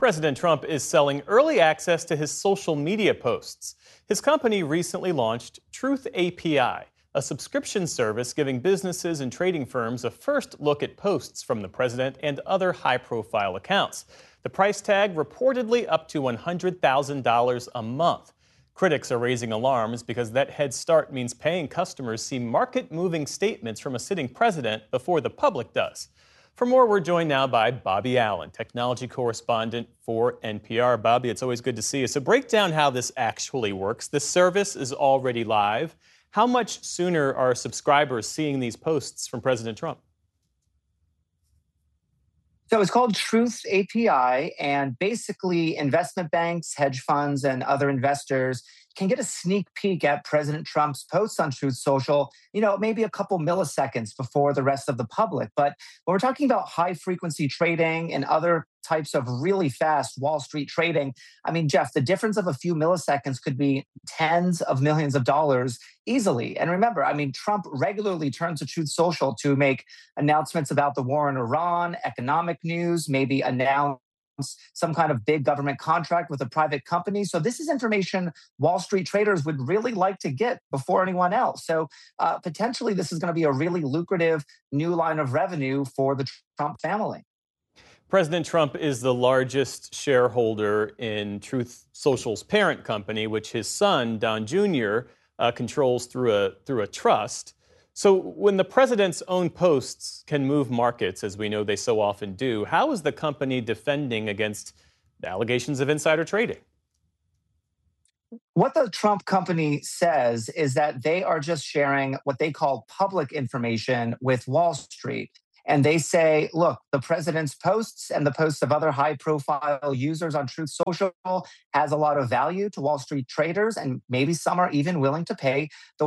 President Trump is selling early access to his social media posts. His company recently launched Truth API, a subscription service giving businesses and trading firms a first look at posts from the president and other high-profile accounts. The price tag reportedly up to $100,000 a month. Critics are raising alarms because that head start means paying customers see market-moving statements from a sitting president before the public does. For more, we're joined now by Bobby Allen, technology correspondent for NPR. Bobby, it's always good to see you. So break down how this actually works. This service is already live. How much sooner are subscribers seeing these posts from President Trump? So it's called Truth API, and basically investment banks, hedge funds, and other investors can get a sneak peek at President Trump's posts on Truth Social, maybe a couple milliseconds before the rest of the public. But when we're talking about high frequency trading and other types of really fast Wall Street trading, Jeff, the difference of a few milliseconds could be tens of millions of dollars easily. And remember, Trump regularly turns to Truth Social to make announcements about the war in Iran, economic news, maybe announce some kind of big government contract with a private company. So this is information Wall Street traders would really like to get before anyone else. So potentially this is going to be a really lucrative new line of revenue for the Trump family. President Trump is the largest shareholder in Truth Social's parent company, which his son, Don Jr., controls through a trust. So when the president's own posts can move markets, as we know they so often do, how is the company defending against allegations of insider trading? What the Trump company says is that they are just sharing what they call public information with Wall Street. And they say, look, the president's posts and the posts of other high-profile users on Truth Social has a lot of value to Wall Street traders, and maybe some are even willing to pay the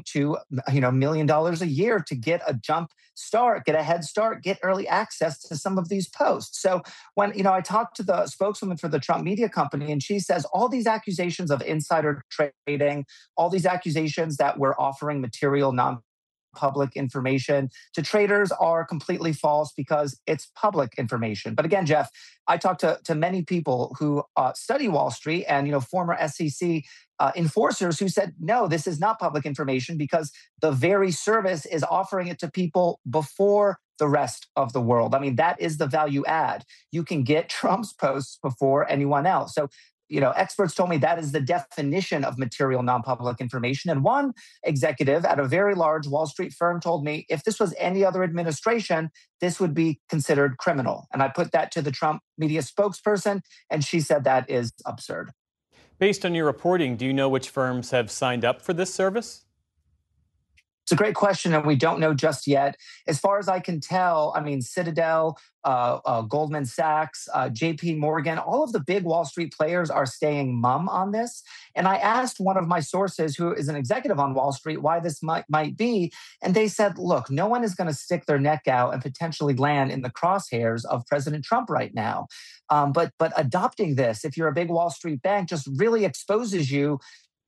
$1.2 million a year to get a jump start, get a head start, get early access to some of these posts. So when I talked to the spokeswoman for the Trump media company, and she says all these accusations of insider trading, all these accusations that we're offering material non-public information to traders are completely false because it's public information. But again, Jeff, I talked to many people who study Wall Street and former SEC enforcers who said, no, this is not public information because the very service is offering it to people before the rest of the world. That is the value add. You can get Trump's posts before anyone else. So experts told me that is the definition of material non-public information. And one executive at a very large Wall Street firm told me if this was any other administration, this would be considered criminal. And I put that to the Trump media spokesperson, and she said that is absurd. Based on your reporting, do you know which firms have signed up for this service? It's a great question, and we don't know just yet. As far as I can tell, Citadel, Goldman Sachs, JP Morgan, all of the big Wall Street players are staying mum on this. And I asked one of my sources who is an executive on Wall Street why this might be. And they said, look, no one is going to stick their neck out and potentially land in the crosshairs of President Trump right now. But adopting this, if you're a big Wall Street bank, just really exposes you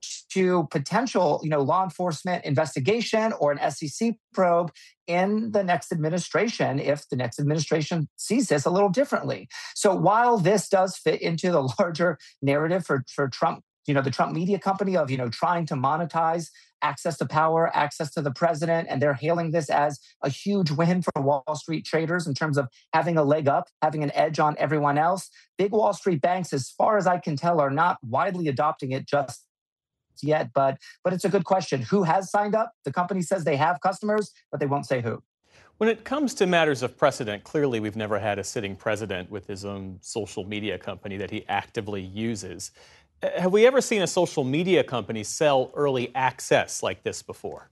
to potential, law enforcement investigation or an SEC probe in the next administration if the next administration sees this a little differently. So while this does fit into the larger narrative for Trump, the Trump media company of, trying to monetize access to power, access to the president, and they're hailing this as a huge win for Wall Street traders in terms of having a leg up, having an edge on everyone else. Big Wall Street banks, as far as I can tell, are not widely adopting it just yet, but it's a good question. Who has signed up? The company says they have customers, but they won't say who. When it comes to matters of precedent, clearly we've never had a sitting president with his own social media company that he actively uses. Have we ever seen a social media company sell early access like this before?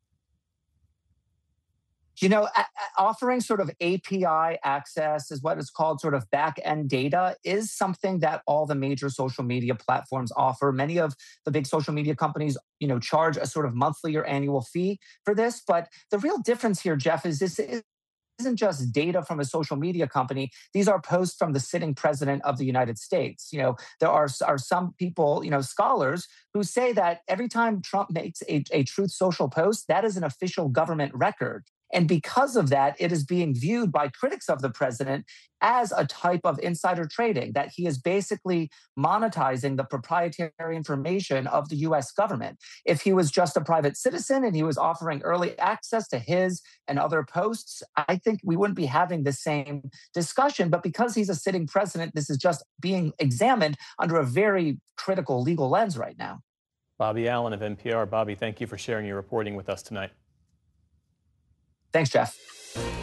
Offering sort of API access is what is called sort of back-end data is something that all the major social media platforms offer. Many of the big social media companies, charge a sort of monthly or annual fee for this. But the real difference here, Jeff, is this isn't just data from a social media company. These are posts from the sitting president of the United States. There are some people, scholars who say that every time Trump makes a Truth Social post, that is an official government record. And because of that, it is being viewed by critics of the president as a type of insider trading, that he is basically monetizing the proprietary information of the US government. If he was just a private citizen and he was offering early access to his and other posts, I think we wouldn't be having the same discussion. But because he's a sitting president, this is just being examined under a very critical legal lens right now. Bobby Allen of NPR. Bobby, thank you for sharing your reporting with us tonight. Thanks, Jeff.